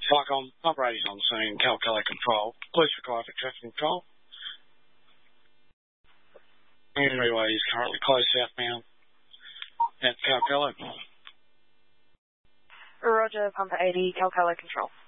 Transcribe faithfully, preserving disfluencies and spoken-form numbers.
Flycom, operators on scene, Calcolo Control. Police required for traffic control. Henryway is currently closed southbound at Calcolo. Roger, Pumper eighty, Calcolo Control.